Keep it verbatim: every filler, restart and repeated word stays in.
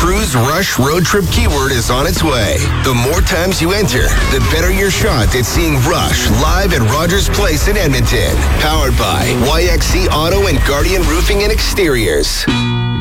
Cruise Rush Road Trip keyword is on its way. The more times you enter, the better your shot at seeing Rush live at Rogers Place in Edmonton. Powered by Y X C Auto and Guardian Roofing and Exteriors.